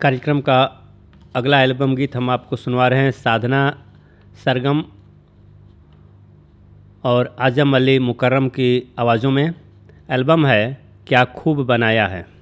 कार्यक्रम का अगला एल्बम गीत हम आपको सुनवा रहे हैं साधना सरगम और आजम अली मुकर्रम की आवाज़ों में। एल्बम है क्या खूब बनाया है।